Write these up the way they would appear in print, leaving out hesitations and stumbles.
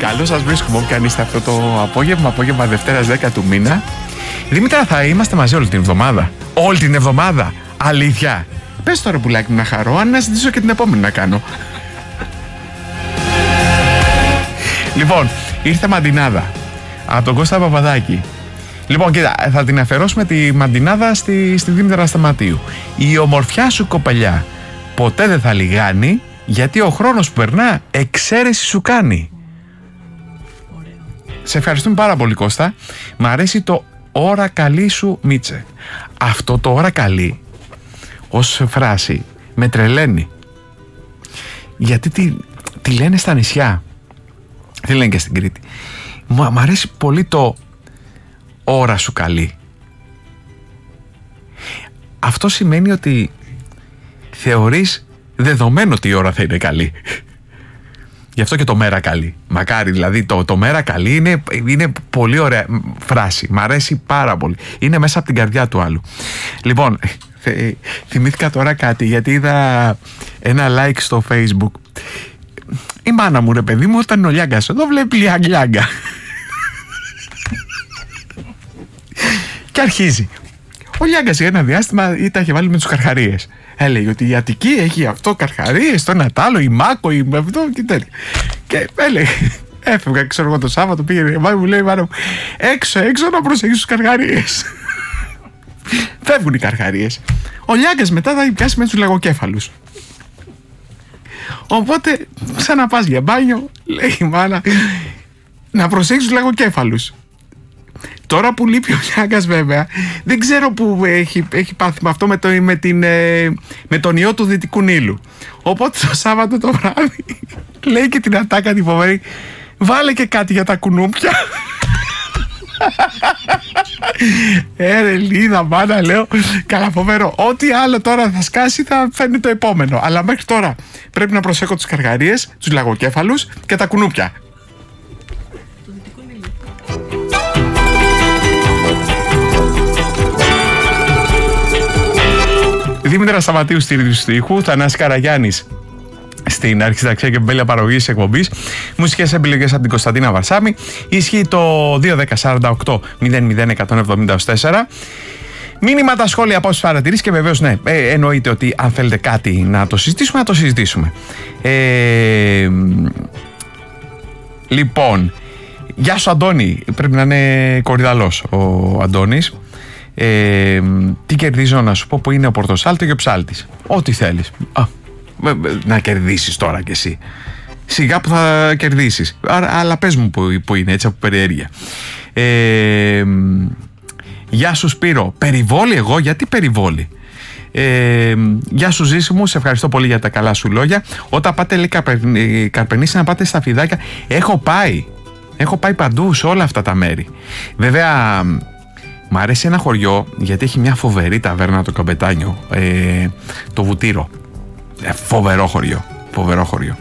Καλώς σας βρίσκουμε όπου και αν είστε αυτό το απόγευμα Δευτέρας 10 του μήνα. Δήμητρα, θα είμαστε μαζί όλη την εβδομάδα. Όλη την εβδομάδα. Αλήθεια. Πες τώρα πουλάκι να χαρώ, αν να ζητήσω και την επόμενη να κάνω. Λοιπόν, ήρθε μαντινάδα από τον Κώστα Παπαδάκη. Λοιπόν, κοίτα, θα την αφιερώσουμε τη μαντινάδα στη Δήμητρα Σταματίου. Η ομορφιά σου κοπελιά ποτέ δεν θα λιγάνει, γιατί ο χρόνος που περνά εξαίρεση σου κάνει. Σε ευχαριστούμε πάρα πολύ, Κώστα. Μ' αρέσει το ώρα καλή σου, Μίτσε. Αυτό το ώρα καλή ως φράση με τρελαίνει. Γιατί τη λένε στα νησιά, τη λένε και στην Κρήτη. Μ' αρέσει πολύ το ώρα σου καλή. Αυτό σημαίνει ότι θεωρείς δεδομένο ότι η ώρα θα είναι καλή. Γι' αυτό και το μέρα καλή. Μακάρι, δηλαδή το μέρα καλή είναι πολύ ωραία φράση. Μ' αρέσει πάρα πολύ. Είναι μέσα από την καρδιά του άλλου. Λοιπόν, θυμήθηκα τώρα κάτι, γιατί είδα ένα like στο Facebook. Η μάνα μου, ρε παιδί μου, όταν ο Λιάγκας εδώ βλέπει Λιάγκα. Και αρχίζει. Ο Λιάγκας για ένα διάστημα τα είχε βάλει με τους καρχαρίες. Έλεγε ότι η Αττική έχει αυτό καρχαρίες, το ένα τ' άλλο, η Μάκο, η αυτό και τέτοια. Και έλεγε, έφευγα, ξέρω εγώ, το Σάββατο, πήγαινε, μου λέει, μάνα μου, έξω να προσέχεις τους καρχαρίες. Φεύγουν οι καρχαρίες. Ο Λιάγκας μετά θα πιάσει με τους λαγοκέφαλους. Οπότε, ξαναπάς για μπάνιο, λέει η μάνα, να προσέχεις τους λαγοκέφαλους. Τώρα που λείπει ο Λιάγκας, βέβαια, δεν ξέρω που έχει πάθει με αυτό με τον ιό του Δυτικού Νείλου. Οπότε το Σάββατο το βράδυ λέει και την ατάκα τη φοβερή, βάλε και κάτι για τα κουνούπια. Ρε Λίδα, μάνα, λέω, καλά φοβερό. Ό,τι άλλο τώρα θα σκάσει θα φέρνει το επόμενο. Αλλά μέχρι τώρα πρέπει να προσέχω τους καργαρίες, τους λαγοκέφαλους και τα κουνούπια. Δήμητρα Σταματίου στη ρύθμιση του ήχου, Θανάσης Καραγιάννης στην αρχισυνταξία και εμπέλεια παραγωγής εκπομπής, μουσικές επιλογές από την Κωνσταντίνα Βαρσάμη. Ισχύει το 21048 00174. Μήνυματα, σχόλια, απόψεις, παρατηρήσεις και βεβαίως ναι, εννοείται ότι αν θέλετε κάτι να το συζητήσουμε, να το συζητήσουμε. Λοιπόν, γεια σου Αντώνη, πρέπει να είναι κορυδαλός ο Αντώνης. Τι κερδίζω να σου πω, που είναι ο Πορτοσάλτο και ο Ψάλτης. Ό,τι θέλεις. Να κερδίσεις τώρα κι εσύ. Σιγά που θα κερδίσεις. Αλλά πες μου που είναι, έτσι από περιέργεια. Γεια σου Σπύρο. Περιβόλη εγώ, γιατί περιβόλη? Γεια σου Ζήση μου, σε ευχαριστώ πολύ για τα καλά σου λόγια. Όταν πάτε, λέει, Καρπενήσι, να πάτε στα Φιδάκια. Έχω πάει παντού σε όλα αυτά τα μέρη. Βέβαια, μ' αρέσει ένα χωριό γιατί έχει μια φοβερή ταβέρνα, το Καμπετάνιο, το Βουτύρο. Φοβερό χωριό.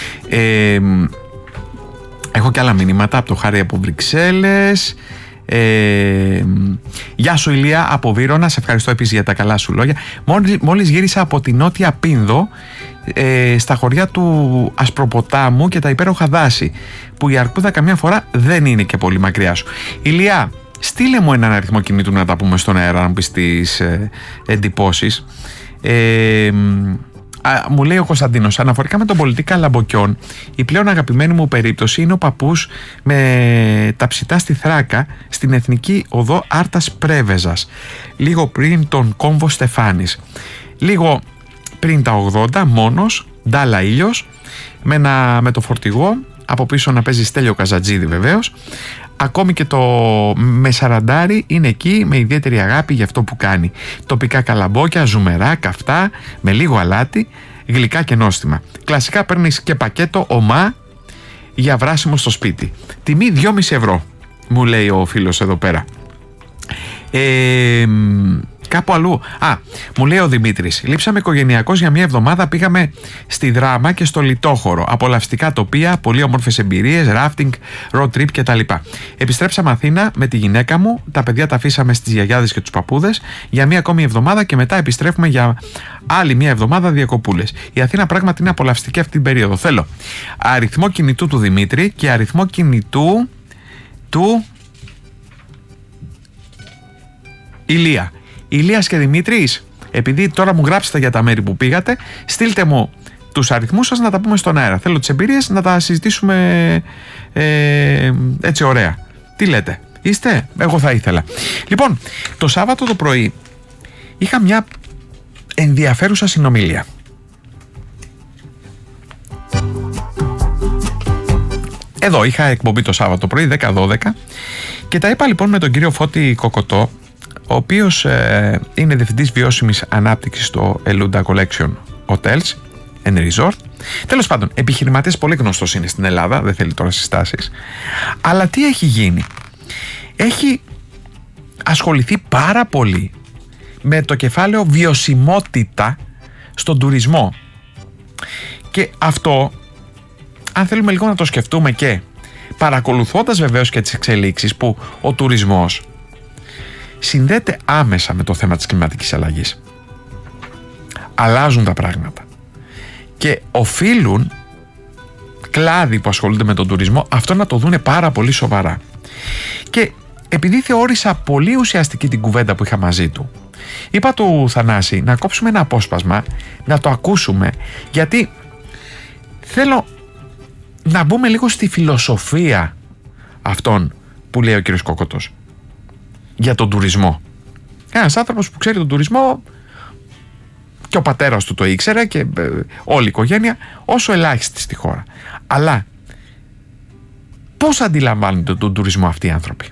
Έχω και άλλα μηνύματα από το Χάρη από Βρυξέλλες. Γεια σου Ηλία από Βύρωνα, σε ευχαριστώ επίσης για τα καλά σου λόγια. Μόλις γύρισα από τη Νότια Πίνδο, στα χωριά του Ασπροποτάμου και τα υπέροχα δάση, που η αρκούδα καμιά φορά δεν είναι και πολύ μακριά σου. Ηλία, στείλε μου έναν αριθμό κινήτου να τα πούμε στον αέρα, να πεις τις εντυπώσεις. Μου λέει ο Κωνσταντίνος, αναφορικά με τον πολιτή Καλαμποκιών, η πλέον αγαπημένη μου περίπτωση είναι ο παππούς με τα ψητά στη Θράκα, στην Εθνική Οδό Άρτας Πρέβεζας, λίγο πριν τον κόμβο Στεφάνης. Λίγο πριν τα 80, μόνος, ντάλα ήλιος, με το φορτηγό, από πίσω να παίζει Στέλιο Καζατζίδη βεβαίως. Ακόμη και το μεσαραντάρι είναι εκεί με ιδιαίτερη αγάπη για αυτό που κάνει. Τοπικά καλαμπόκια, ζουμερά, καυτά, με λίγο αλάτι, γλυκά και νόστιμα. Κλασικά παίρνεις και πακέτο ομά για βράσιμο στο σπίτι. Τιμή 2,5 ευρώ, μου λέει ο φίλος εδώ πέρα. Κάπου αλλού. Μου λέει ο Δημήτρης, λείψαμε οικογενειακώς για μια εβδομάδα, πήγαμε στη Δράμα και στο Λιτόχωρο. Απολαυστικά τοπία, πολύ όμορφες εμπειρίες, ράφτινγκ, road trip κτλ. Επιστρέψαμε Αθήνα με τη γυναίκα μου, τα παιδιά τα αφήσαμε στις γιαγιάδες και τους παππούδες για μια ακόμη εβδομάδα και μετά επιστρέφουμε για άλλη μια εβδομάδα διακοπούλες. Η Αθήνα πράγματι είναι απολαυστική αυτή την περίοδο. Θέλω αριθμό κινητού του Δημήτρη και αριθμό κινητού του Ηλία. Ηλίας και Δημήτρης, επειδή τώρα μου γράψετε για τα μέρη που πήγατε, στείλτε μου τους αριθμούς σας να τα πούμε στον αέρα. Θέλω τις εμπειρίες να τα συζητήσουμε έτσι ωραία. Τι λέτε, είστε? Εγώ θα ήθελα. Λοιπόν, το Σάββατο το πρωί είχα μια ενδιαφέρουσα συνομιλία. Εδώ είχα εκπομπή το Σάββατο πρωί 10-12 και τα είπα λοιπόν με τον κύριο Φώτη Κοκοτό, ο οποίος είναι διευθυντής βιώσιμης ανάπτυξης στο Elunda Collection Hotels and Resort. Τέλος πάντων, επιχειρηματίας πολύ γνωστός είναι στην Ελλάδα, δεν θέλει τώρα συστάσεις. Αλλά τι έχει γίνει? Έχει ασχοληθεί πάρα πολύ με το κεφάλαιο βιωσιμότητα στον τουρισμό. Και αυτό, αν θέλουμε λίγο να το σκεφτούμε και παρακολουθώντας βεβαίως και τις εξελίξεις που ο τουρισμός συνδέεται άμεσα με το θέμα της κλιματικής αλλαγής. Αλλάζουν τα πράγματα και οφείλουν κλάδοι που ασχολούνται με τον τουρισμό αυτό να το δούνε πάρα πολύ σοβαρά. Και επειδή θεώρησα πολύ ουσιαστική την κουβέντα που είχα μαζί του, είπα του Θανάση να κόψουμε ένα απόσπασμα, να το ακούσουμε, γιατί θέλω να μπούμε λίγο στη φιλοσοφία αυτών που λέει ο κύριος Κόκοτος για τον τουρισμό. Ένας άνθρωπος που ξέρει τον τουρισμό, και ο πατέρας του το ήξερε και όλη η οικογένεια, όσο ελάχιστη στη χώρα. Αλλά πώς αντιλαμβάνονται τον τουρισμό αυτοί οι άνθρωποι?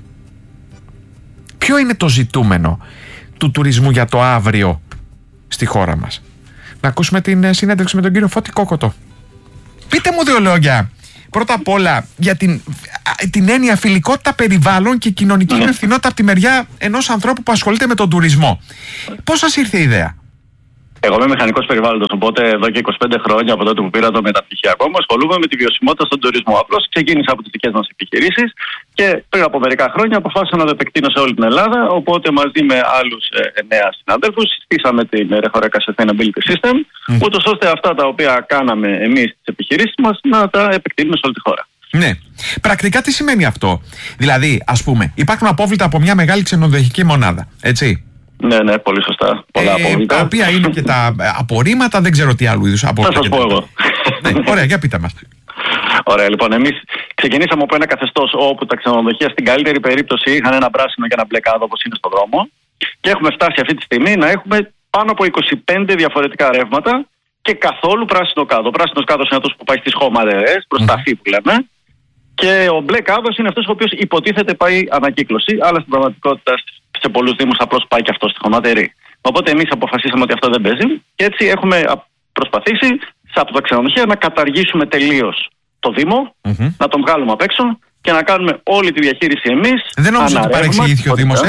Ποιο είναι το ζητούμενο του τουρισμού για το αύριο στη χώρα μας? Να ακούσουμε την συνέντευξη με τον κύριο Φώτη Κόκοτο. Πείτε μου δύο λόγια. Πρώτα απ' όλα για την έννοια φιλικότητα περιβάλλον και κοινωνική υπευθυνότητα από τη μεριά ενός ανθρώπου που ασχολείται με τον τουρισμό. Πώς σας ήρθε η ιδέα? Εγώ είμαι μηχανικός περιβάλλοντος, οπότε εδώ και 25 χρόνια από τότε που πήρα το μεταπτυχιακό μου ασχολούμαι με τη βιωσιμότητα στον τουρισμό. Απλώς ξεκίνησα από τις δικές μας επιχειρήσεις και πριν από μερικά χρόνια αποφάσισα να το επεκτείνω σε όλη την Ελλάδα. Οπότε μαζί με άλλους 9 συναδέλφους στήσαμε την Rehoreka Sustainability System, ούτως ώστε αυτά τα οποία κάναμε εμείς στις επιχειρήσεις μας να τα επεκτείνουμε σε όλη τη χώρα. Ναι. Πρακτικά τι σημαίνει αυτό? Δηλαδή, ας πούμε, υπάρχουν απόβλητα από μια μεγάλη ξενοδοχική μονάδα, έτσι? Ναι, πολύ σωστά. Πολλά απόβλητα. Τα οποία είναι και τα απορρίμματα, δεν ξέρω τι άλλου είδους απόβλητα. Θα σας πω εγώ. Ναι, ωραία, για πείτε μας. Ωραία, λοιπόν, εμείς ξεκινήσαμε από ένα καθεστώς όπου τα ξενοδοχεία στην καλύτερη περίπτωση είχαν ένα πράσινο και ένα μπλε κάδο όπως είναι στον δρόμο, και έχουμε φτάσει αυτή τη στιγμή να έχουμε πάνω από 25 διαφορετικά ρεύματα και καθόλου πράσινο κάδο. Ο πράσινος κάδος είναι αυτός που πάει στις χωματερές, προς τα φύ που λέμε, και ο μπλε κάδος είναι αυτός ο οποίος υποτίθεται πάει ανακύκλωση, αλλά στην πραγματικότητα σε πολλούς δήμους απλώς πάει και αυτό στη χωματερή. Οπότε εμείς αποφασίσαμε ότι αυτό δεν παίζει και έτσι έχουμε προσπαθήσει από τα ξενοδοχεία να καταργήσουμε τελείως το Δήμο, να τον βγάλουμε απ' έξω και να κάνουμε όλη τη διαχείριση εμείς. Δεν νόμιζα ότι παρεξηγήθηκε ο Δήμος,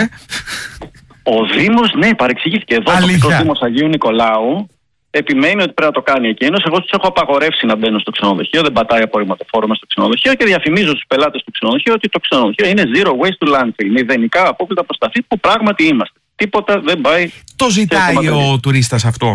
Ο Δήμος, ναι, παρεξηγήθηκε. Εδώ το τοπικό Δήμος Αγίου Νικολάου επιμένει ότι πρέπει να το κάνει εκείνος. Εγώ τους έχω απαγορεύσει να μπαίνουν στο ξενοδοχείο, δεν πατάει απορριμματοφόρο μες στο ξενοδοχείο και διαφημίζω στους πελάτες του ξενοδοχείου ότι το ξενοδοχείο είναι zero waste to landfill. Μηδενικά απόβλητα προς τα φύ, που πράγματι είμαστε. Τίποτα δεν πάει. Το ζητάει ο τουρίστας αυτό?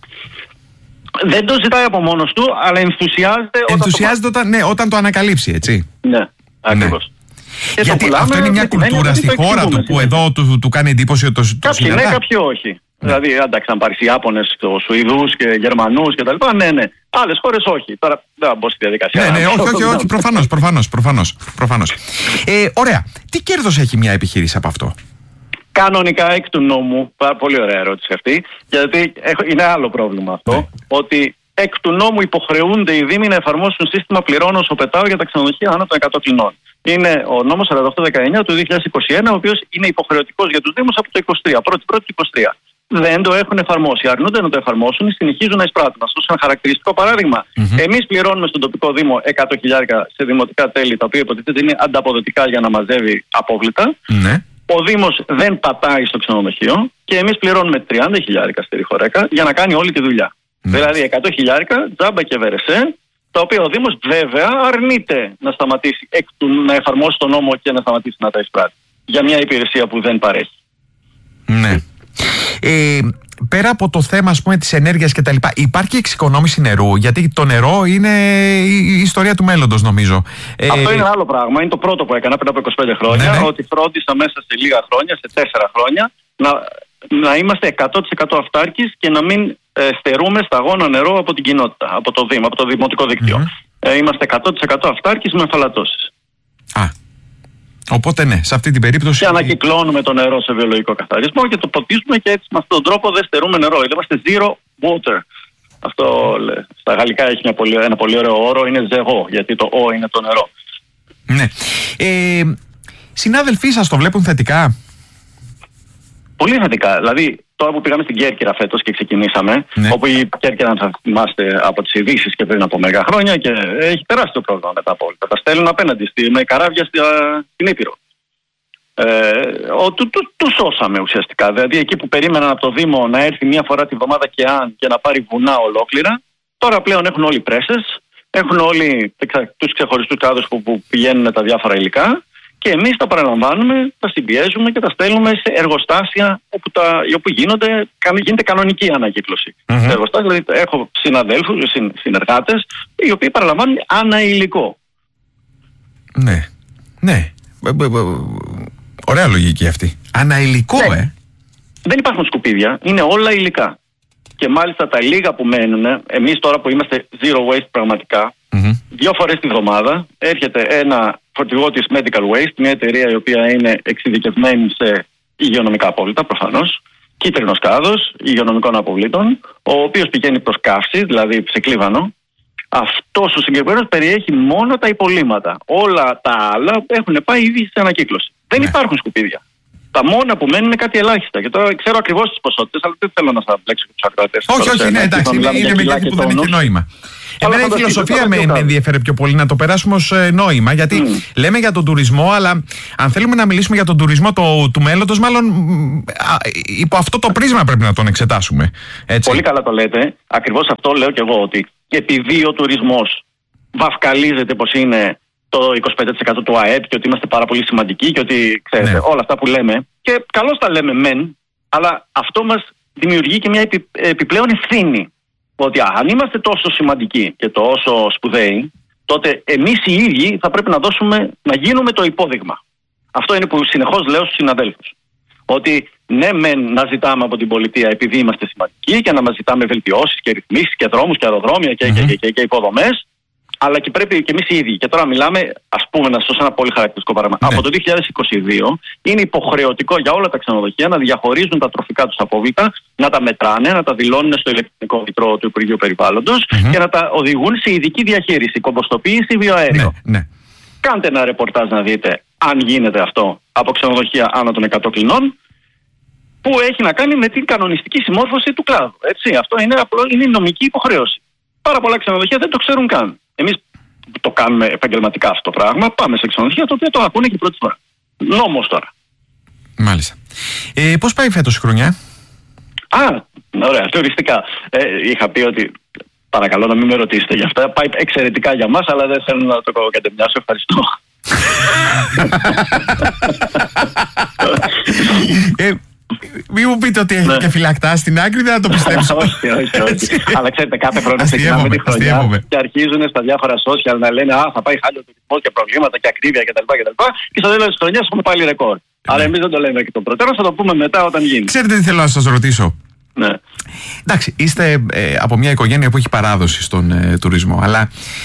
Δεν το ζητάει από μόνος του, αλλά ενθουσιάζεται όταν το ανακαλύψει, έτσι. Ναι, ακριβώς. Ναι. Γιατί αυτό είναι μια κουλτούρα στη χώρα του που εδώ του κάνει εντύπωση ότι το συναντά. Κάποιοι ναι, κάποιοι όχι. Δηλαδή, εντάξει, αν πάρεις Ιάπωνες, Σουηδούς και Γερμανούς κτλ. Ναι. Άλλες χώρες όχι. Τώρα δεν θα μπω στη διαδικασία. Ναι, όχι. Προφανώς. Ωραία. Τι κέρδος έχει μια επιχείρηση από αυτό? Κανονικά εκ του νόμου, πολύ ωραία ερώτηση αυτή, γιατί είναι άλλο πρόβλημα αυτό, ναι. Ότι εκ του νόμου υποχρεούνται οι Δήμοι να εφαρμόσουν σύστημα πληρώνω όσο πετάω για τα ξενοδοχεία άνω των 100 κλινών. Είναι ο νόμος 4819 του 2021, ο οποίος είναι υποχρεωτικός για τους Δήμους από το 23, 1η του 23. Δεν το έχουν εφαρμόσει. Αρνούνται να το εφαρμόσουν, συνεχίζουν να εισπράττουν. Να σας δώσω ένα χαρακτηριστικό παράδειγμα. Εμείς πληρώνουμε στον τοπικό Δήμο 100.000 σε δημοτικά τέλη, τα οποία υποτίθεται είναι ανταποδοτικά για να μαζεύει απόβλητα. Ο Ο Δήμος δεν πατάει στο ξενοδοχείο και εμείς πληρώνουμε 30.000 στη Ριχορέκα για να κάνει όλη τη δουλειά. Δηλαδή 100.000 τζάμπα και βερεσέ, τα οποία ο Δήμος βέβαια αρνείται να σταματήσει, να εφαρμόσει τον νόμο και να σταματήσει να τα εισπράττει για μια υπηρεσία που δεν παρέχει. Ναι. Πέρα από το θέμα, ας πούμε, της ενέργειας και τα λοιπά, υπάρχει εξοικονόμηση νερού? Γιατί το νερό είναι η ιστορία του μέλλοντος, νομίζω. Αυτό είναι άλλο πράγμα. Είναι το πρώτο που έκανα πριν από 25 χρόνια. Ναι. Ότι φρόντισα μέσα σε λίγα χρόνια, σε 4 χρόνια, να είμαστε 100% αυτάρκης και να μην στερούμε σταγόνα νερό από την κοινότητα, από το Δήμο, από το δημοτικό δίκτυο. Είμαστε 100% αυτάρκης με αφαλατώσεις. Οπότε ναι, σε αυτή την περίπτωση. Και ανακυκλώνουμε το νερό σε βιολογικό καθαρισμό και το ποτίζουμε και έτσι με αυτόν τον τρόπο δεν στερούμε νερό. Είμαστε zero water. Αυτό στα γαλλικά έχει ένα πολύ ωραίο όρο, είναι ζεγό, γιατί το ο είναι το νερό. Ναι. Συνάδελφοί σας το βλέπουν θετικά? Πολύ θετικά. Δηλαδή, τώρα που πήγαμε στην Κέρκυρα φέτος και ξεκινήσαμε, όπου η Κέρκυρα, αν θα θυμάστε από τις ειδήσεις και πριν από μερικά χρόνια, και έχει τεράστιο πρόβλημα με τα απόλυτα. Τα στέλνουν απέναντι με καράβια στην Ήπειρο. Του σώσαμε ουσιαστικά. Δηλαδή, εκεί που περίμεναν από το Δήμο να έρθει μία φορά τη βδομάδα και να πάρει βουνά ολόκληρα, τώρα πλέον έχουν όλοι πρέσες, έχουν όλοι τους ξεχωριστούς κάδους που πηγαίνουν τα διάφορα υλικά. Και εμείς τα παραλαμβάνουμε, τα συμπιέζουμε και τα στέλνουμε σε εργοστάσια όπου γίνεται κανονική ανακύκλωση. Σε εργοστάσια, δηλαδή έχω συναδέλφους, συνεργάτες, οι οποίοι παραλαμβάνουν αναηλικό. Ναι, ναι. Ωραία λογική αυτή. Αναηλικό, ναι. Δεν υπάρχουν σκουπίδια, είναι όλα υλικά. Και μάλιστα τα λίγα που μένουν, εμείς τώρα που είμαστε zero waste πραγματικά, 2 φορές τη βδομάδα έρχεται ένα φορτηγό της Medical Waste, μια εταιρεία η οποία είναι εξειδικευμένη σε υγειονομικά απόβλητα, προφανώς, κίτρινος κάδος υγειονομικών αποβλήτων, ο οποίος πηγαίνει προς καύση, δηλαδή σε κλίβανο. Αυτός ο συγκεκριμένος περιέχει μόνο τα υπολείμματα. Όλα τα άλλα έχουν πάει ήδη σε ανακύκλωση. Δεν υπάρχουν σκουπίδια. Τα μόνα που μένουν είναι κάτι ελάχιστα. Και τώρα ξέρω ακριβώς τις ποσότητες, αλλά δεν θέλω να σας μπλέξω και τους ακροατές. Όχι, ναι, εντάξει, είναι με κάτι που δεν έχει νόημα. Εμένα η φιλοσοφία με ενδιαφέρει πιο πολύ, να το περάσουμε ως νόημα, γιατί λέμε για τον τουρισμό, αλλά αν θέλουμε να μιλήσουμε για τον τουρισμό του μέλλοντος, μάλλον υπό αυτό το πρίσμα πρέπει να τον εξετάσουμε. Έτσι. Πολύ καλά το λέτε. Ακριβώς αυτό λέω και εγώ, ότι επειδή ο τουρισμός βαφκαλίζεται πως είναι το 25% του ΑΕΠ και ότι είμαστε πάρα πολύ σημαντικοί και ότι ξέρετε, όλα αυτά που λέμε, και καλώς τα λέμε μεν, αλλά αυτό μας δημιουργεί και μια επιπλέον ευθύνη. Ότι αν είμαστε τόσο σημαντικοί και τόσο σπουδαίοι, τότε εμείς οι ίδιοι θα πρέπει να γίνουμε το υπόδειγμα. Αυτό είναι που συνεχώς λέω στους συναδέλφους. Ότι ναι, μεν να ζητάμε από την πολιτεία επειδή είμαστε σημαντικοί και να μας ζητάμε βελτιώσεις και ρυθμίσεις και δρόμους και αεροδρόμια και υποδομές, αλλά και πρέπει και εμείς οι ίδιοι. Και τώρα μιλάμε, ας πούμε, να σας δώσω ένα πολύ χαρακτηριστικό παράδειγμα. Από το 2022 είναι υποχρεωτικό για όλα τα ξενοδοχεία να διαχωρίζουν τα τροφικά τους απόβλητα, να τα μετράνε, να τα δηλώνουν στο ηλεκτρονικό μητρό του Υπουργείου Περιβάλλοντος και να τα οδηγούν σε ειδική διαχείριση, κομποστοποίηση, βιοαέριο. Κάντε ένα ρεπορτάζ να δείτε αν γίνεται αυτό από ξενοδοχεία άνω των 100 κλινών, που έχει να κάνει με την κανονιστική συμμόρφωση του κλάδου. Έτσι. Αυτό είναι η νομική υποχρέωση. Πάρα πολλά ξενοδοχεία δεν το ξέρουν καν. Εμείς το κάνουμε επαγγελματικά αυτό το πράγμα, πάμε σε ξενοδοχεία τα οποία το ακούνε και πρώτη φορά. Νόμος τώρα. Μάλιστα. Πώς πάει φέτος η χρονιά? Ωραία, θεωρητικά. Είχα πει ότι παρακαλώ να μην με ρωτήσετε για αυτά. Πάει εξαιρετικά για μας, αλλά δεν θέλω να το κατεμοιάσω. Ευχαριστώ. Μην μου πείτε ότι έχει και φυλακτά στην άκρη, δεν θα το πιστέψω. Όχι. Αλλά ξέρετε, κάθε χρόνο ξεκινάμε τη χρονιά και αρχίζουν στα διάφορα social να λένε θα πάει χάλιο τουρισμό και προβλήματα και ακρίβεια κτλ. Και στο τέλος της χρονιάς έχουμε πάλι ρεκόρ. Αλλά εμείς δεν το λέμε εκ των προτέρων, θα το πούμε μετά όταν γίνει. Ξέρετε τι θέλω να σας ρωτήσω? Ναι. Εντάξει, είστε από μια οικογένεια που έχει παράδοση στον τουρισμό, αλλά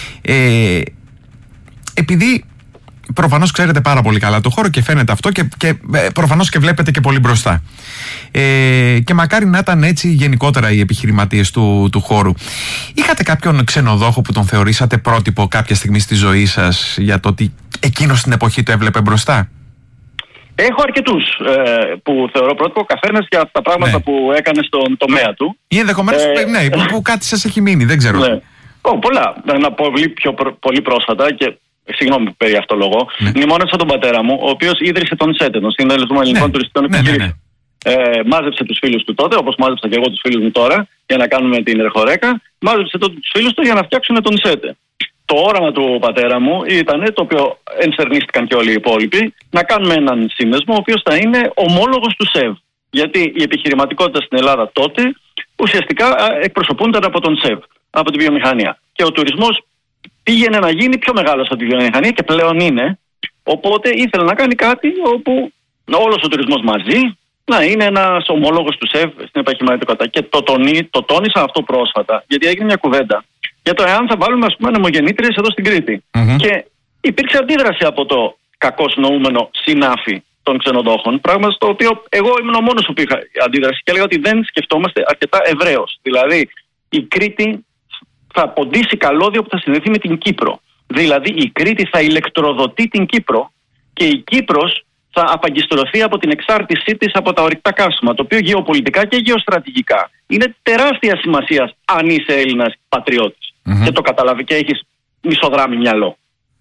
επειδή προφανώς ξέρετε πάρα πολύ καλά το χώρο και φαίνεται αυτό και προφανώς και βλέπετε και πολύ μπροστά. Και μακάρι να ήταν έτσι γενικότερα οι επιχειρηματίες του χώρου. Είχατε κάποιον ξενοδόχο που τον θεωρήσατε πρότυπο κάποια στιγμή στη ζωή σας για το ότι εκείνος στην εποχή το έβλεπε μπροστά? Έχω αρκετούς που θεωρώ πρότυπο, καθένας για τα πράγματα που έκανε στον τομέα του. Ή ενδεχομένως που κάτι σας έχει μείνει, δεν ξέρω. Πολλά. Ένα πολύ πρόσφατα και Συγγνώμη, περί αυτό λόγο. Μνημόνευσα τον πατέρα μου, ο οποίος ίδρυσε τον ΣΕΤΕ, τον Σύνδεσμο Ελληνικών Τουριστικών Επιχειρήσεων. Μάζεψε τους φίλους του τότε, όπως μάζεψα και εγώ τους φίλους μου τώρα, για να κάνουμε την Ρεχορέκα. Μάζεψε τότε τους φίλους του για να φτιάξουν τον ΣΕΤΕ. Το όραμα του πατέρα μου ήταν, το οποίο ενστερνίστηκαν και όλοι οι υπόλοιποι, να κάνουμε έναν σύνδεσμο, ο οποίος θα είναι ομόλογος του ΣΕΒ. Γιατί η επιχειρηματικότητα στην Ελλάδα τότε ουσιαστικά εκπροσωπούνταν από τον ΣΕΒ, από τη βιομηχανία. Και ο τουρισμός πήγαινε να γίνει πιο μεγάλος από τη βιομηχανία και πλέον είναι. Οπότε ήθελε να κάνει κάτι όπου όλος ο τουρισμός μαζί να είναι ένας ομόλογος του ΣΕΒ στην επιχειρηματικότητα. Και το τόνισα αυτό πρόσφατα, γιατί έγινε μια κουβέντα για το εάν θα βάλουμε, ας πούμε, ανεμογεννήτριες εδώ στην Κρήτη. Και υπήρξε αντίδραση από το κακώς νοούμενο συνάφι των ξενοδόχων. Πράγμα στο οποίο εγώ ήμουν ο μόνος που είχα αντίδραση και έλεγα ότι δεν σκεφτόμαστε αρκετά ευρέως. Δηλαδή, η Κρήτη θα ποντίσει καλώδιο που θα συνδεθεί με την Κύπρο. Δηλαδή, η Κρήτη θα ηλεκτροδοτεί την Κύπρο και η Κύπρος θα απαγκιστρωθεί από την εξάρτησή της από τα ορυκτά καύσιμα. Το οποίο γεωπολιτικά και γεωστρατηγικά είναι τεράστια σημασία αν είσαι Έλληνας πατριώτης. Και το καταλάβει και έχεις μισογράμμι μυαλό.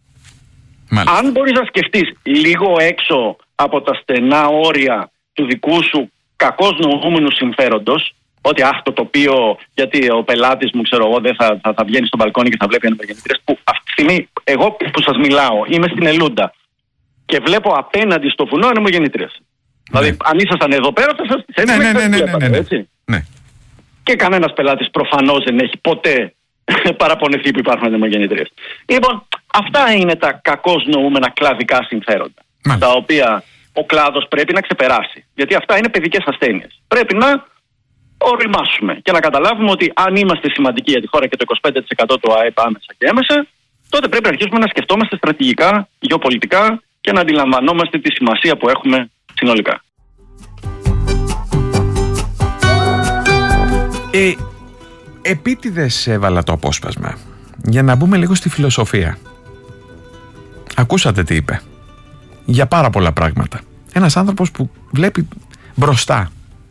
Αν μπορείς να σκεφτείς λίγο έξω από τα στενά όρια του δικού σου κακώς νοούμενου συμφέροντος, ότι το τοπίο, γιατί ο πελάτης μου, ξέρω εγώ, δεν θα βγαίνει στο μπαλκόνι και θα βλέπει ανεμογεννήτριες, που αυτή τη στιγμή, εγώ που σας μιλάω, είμαι στην Ελούντα και βλέπω απέναντι στο βουνό ανεμογεννήτριες. Δηλαδή, αν ήσασταν εδώ πέρα, θα σας τις έδινε, έτσι. Και κανένας πελάτης προφανώς δεν έχει ποτέ παραπονεθεί που υπάρχουν ανεμογεννήτριες. Λοιπόν, αυτά είναι τα κακώς νοούμενα κλαδικά συμφέροντα, τα οποία ο κλάδος πρέπει να ξεπεράσει. Γιατί αυτά είναι παιδικές ασθένειες. Πρέπει να οριμάσουμε και να καταλάβουμε ότι αν είμαστε σημαντικοί για τη χώρα και το 25% του ΑΕΠ άμεσα και έμεσα, τότε πρέπει να αρχίσουμε να σκεφτόμαστε στρατηγικά, γεωπολιτικά και να αντιλαμβανόμαστε τη σημασία που έχουμε συνολικά. Επίτηδες έβαλα το απόσπασμα για να μπούμε λίγο στη φιλοσοφία. Ακούσατε τι είπε για πάρα πολλά πράγματα. Ένας άνθρωπος που βλέπει μπροστά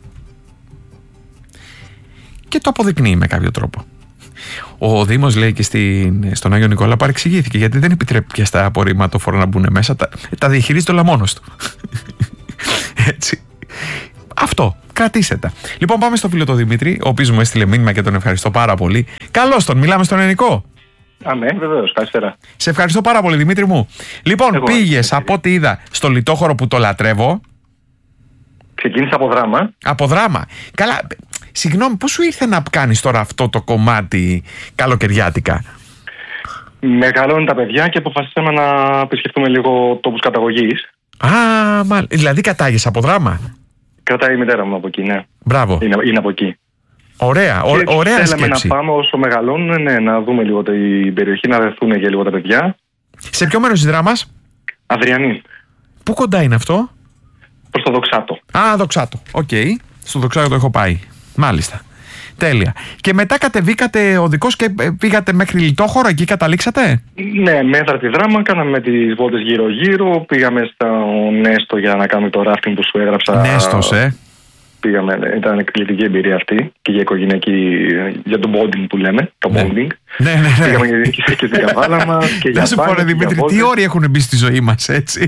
και το αποδεικνύει με κάποιο τρόπο. Ο Δήμος, λέει, και στον Άγιο Νικόλα παρεξηγήθηκε γιατί δεν επιτρέπει πια στα απορριμματοφόρα να μπουν μέσα. Τα διαχειρίζεται όλα μόνος του. Έτσι. Αυτό. Κρατήστε τα. Λοιπόν, πάμε στο φίλο τον Δημήτρη, ο οποίος μου έστειλε μήνυμα και τον ευχαριστώ πάρα πολύ. Καλώς τον, μιλάμε στον Ελληνικό. Ναι, βεβαίως, καλησπέρα. Σε ευχαριστώ πάρα πολύ, Δημήτρη μου. Λοιπόν, πήγες από ό,τι είδα στο Λιτόχωρο που το λατρεύω. Ξεκίνησα από δράμα. Από δράμα. Καλά, συγγνώμη, πώς σου ήρθε να κάνεις τώρα αυτό το κομμάτι καλοκαιριάτικα? Μεγαλώνουν τα παιδιά και αποφασίσαμε να επισκεφτούμε λίγο τόπους καταγωγής. Δηλαδή κατάγεσαι από δράμα? Κρατάει η μητέρα μου από εκεί, ναι. Μπράβο. Είναι από εκεί. Ωραία, ωραία σκέψη. Θέλαμε να πάμε όσο μεγαλώνουν, να δούμε λίγο την περιοχή, να δεθούν και λίγο τα παιδιά. Σε ποιο μέρος της Δράμας? Αδριανή. Πού κοντά είναι αυτό? Προς το Δοξάτο. Δοξάτο. Οκ. Στο Δοξάτο το έχω πάει. Μάλιστα. Τέλεια. Και μετά κατεβήκατε οδικός και πήγατε μέχρι Λιτόχωρο, εκεί καταλήξατε? Ναι, μέτρα τη Δράμα, κάναμε τις βόλτες γύρω-γύρω, πήγαμε στο Νέστο για να κάνουμε το ράφτινγκ που σου έγραψα. Νέστος, Πήγαμε, ήταν εκπληκτική εμπειρία αυτή και για οικογενειακή, για το bonding που λέμε, το bonding. Ναι. Πήγαμε και στην καβάλα μας και για να σου πω, ρε Δημήτρη, τι όροι έχουν μπει στη ζωή μας, έτσι.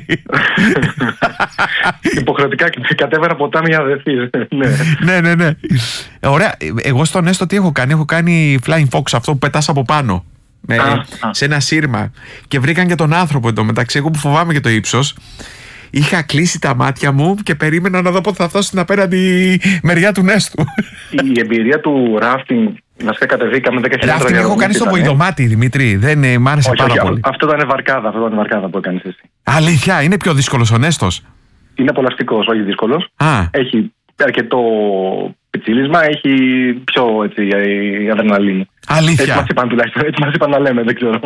Υποχρεωτικά κατέβαινα ποτάμι για να δεθείς. Ναι. Ωραία, εγώ στο Νέστο τι έχω κάνει? Έχω κάνει flying fox, αυτό που πετάς από πάνω. Σε ένα σύρμα. Και βρήκαν και τον άνθρωπο εντωμεταξύ. Εγώ που φοβάμαι και το ύψος, είχα κλείσει τα μάτια μου και περίμενα να δω πότε θα φτάσω στην απέναντι μεριά του Νέστου. Η εμπειρία του ράφτινγκ, να κατεβήκαμε 10 χιλιόμετρα. Ράφτινγκ έχω κάνει στο Βοηδομάτι, Δημήτρη. Δεν μ' άρεσε πάρα πολύ. Αυτό ήταν βαρκάδα που έκανες εσύ. Αλήθεια, είναι πιο δύσκολος ο Νέστος? Είναι απολαυστικός, όχι δύσκολος. Έχει αρκετό πιτσίλισμα, έχει πιο αδρεναλίνη. Αλήθεια. Έτσι μας είπαν τουλάχιστον, έτσι μας είπαν να λέμε, δεν ξέρω.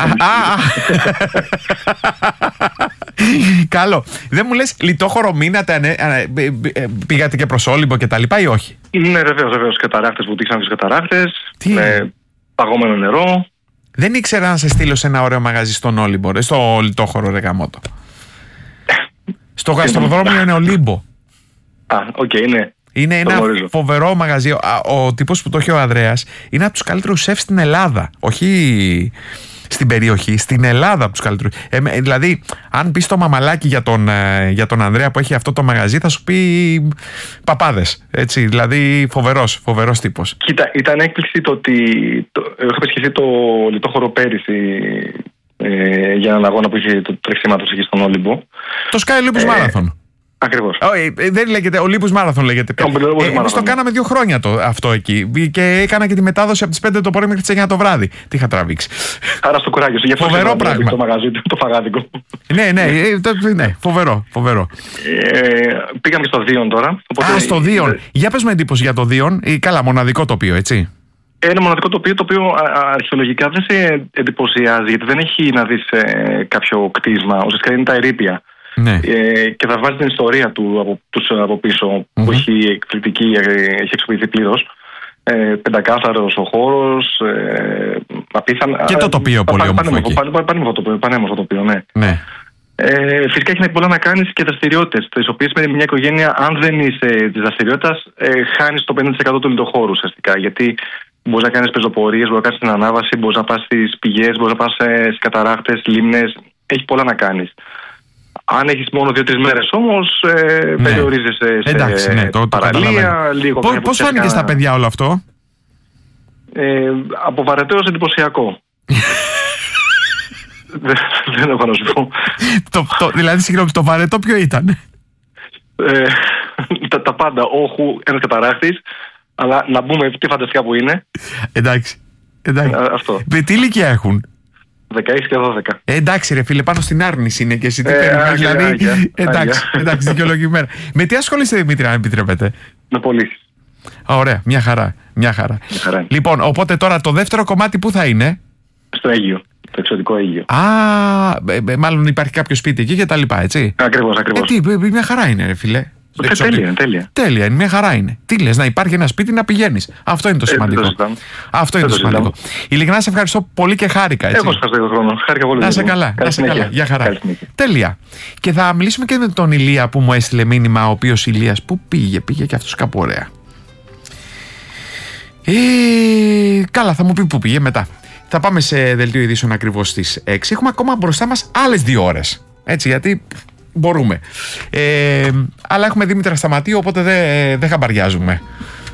Καλό. Δεν μου λες, Λιτόχωρο μείνατε, πήγατε και προς Όλυμπο και τα λοιπά ή όχι? Ναι, βεβαίως, καταράχτες, βουτήξαμε στις καταράχτες, με παγωμένο νερό. Δεν ήξερα να σε στείλω σε ένα ωραίο μαγαζί στον Όλυμπο, στο Λιτόχωρο, ρε γαμώτο. Στο γαστροδρόμιο είναι Ολύμπο. Οκ, ναι. Είναι ένα φοβερό μαγαζί. Ο τύπος που το έχει ο Ανδρέας είναι από τους καλύτερους σεφ στην Ελλάδα. Όχι στην περιοχή, στην Ελλάδα από τους καλύτερους. Δηλαδή, αν πεις το μαμαλάκι για τον Ανδρέα που έχει αυτό το μαγαζί, θα σου πει παπάδες. Έτσι, δηλαδή, φοβερός τύπος. Κοίτα, ήταν έκπληξη το ότι έχω επισκεφθεί το λιτόχωρο πέρυσι για έναν αγώνα που είχε το τρεξίματος εκεί στον Όλυμπο. Το Sky Olympus Marathon. Ακριβώς. Δεν λέγεται, Olympus Marathon λέγεται. Εμείς το κάναμε 2 χρόνια αυτό εκεί. Και έκανα και τη μετάδοση από τις 5 το πρωί μέχρι τις 9 το βράδυ. Τι είχα τραβήξει. Άρα στο κουράγιο σου. Φοβερό πράγμα. Το μαγαζί του, το φαγάδικο. Ναι, φοβερό. Πήγαμε και στο Δίον τώρα. Στο Δίον. Για πες με εντύπωση για το Δίον. Καλά, μοναδικό τοπίο, έτσι. Ένα μοναδικό τοπίο το οποίο αρχαιολογικά δεν σε εντυπωσιάζει, γιατί δεν έχει να δεις κάποιο κτίσμα. Ουσιαστικά είναι τα ερείπια. Ναι. Και θα βάζει την ιστορία του από πίσω, που έχει εκπληκτική, έχει εξοπλιστεί πλήρως. Πεντακάθαρος ο χώρος, απίθανα. Και το τοπίο πολύ όμορφο εκεί. Πανέμορφο τοπίο, ναι. Φυσικά έχει πολλά να κάνεις και δραστηριότητες, τις οποίες με μια οικογένεια, αν δεν είσαι της δραστηριότητας, χάνεις το 50% του λιτοχώρου ουσιαστικά. Γιατί μπορείς να κάνεις πεζοπορίες, μπορείς να κάνεις την ανάβαση, μπορείς να πας στις πηγές, μπορείς να πας στις καταράχτες, λίμνες. Έχει πολλά να κάνεις. Αν έχεις μόνο 2-3 μέρες όμως, περιορίζεσαι σε παραλία, λίγο. Πώς φάνηκε στα παιδιά όλο αυτό? Από βαρετό ως εντυπωσιακό. Δεν έχω να σου πω. Δηλαδή, συγγνώμη, το βαρετό ποιο ήταν? Τα πάντα, όχου, ένας καταράχτης, αλλά να μπούμε τι φανταστικά που είναι. Εντάξει. Αυτό. Με τι ηλικία έχουν? 16 και 12. Εντάξει ρε φίλε, πάνω στην άρνηση είναι και εσύ τι περιμένεις, δηλαδή. Εντάξει, δικαιολογημένα. Με τι ασχολείσαι, Δημήτρη, αν επιτρέπετε? Με πωλήσεις. Ωραία, μια χαρά. Λοιπόν, οπότε τώρα το δεύτερο κομμάτι πού θα είναι? Στο Αίγυο. Το εξωτικό Αίγυο. Μάλλον υπάρχει κάποιο σπίτι εκεί και τα λοιπά, έτσι. Ακριβώς. Μια χαρά είναι, ρε φίλε. Τέλεια. Είναι μια χαρά είναι. Τι λες, να υπάρχει ένα σπίτι να πηγαίνεις. Αυτό είναι το σημαντικό. Ειλικρινά σε ευχαριστώ πολύ και χάρηκα. Έτσι. Εγώ ευχαριστώ τον χρόνο. Χάρηκα πολύ. Να σε καλά. Γεια χαρά. Τέλεια. Και θα μιλήσουμε και με τον Ηλία που μου έστειλε μήνυμα, ο οποίος Ηλίας που πήγε και αυτός κάπου ωραία. Καλά, θα μου πει που πήγε μετά. Θα πάμε σε δελτίο ειδήσεων ακριβώς στις 6. Έχουμε ακόμα μπροστά μας άλλες 2 ώρες. Έτσι, γιατί μπορούμε. Αλλά έχουμε Δήμητρα Σταματίου, οπότε δεν χαμπαριάζουμε.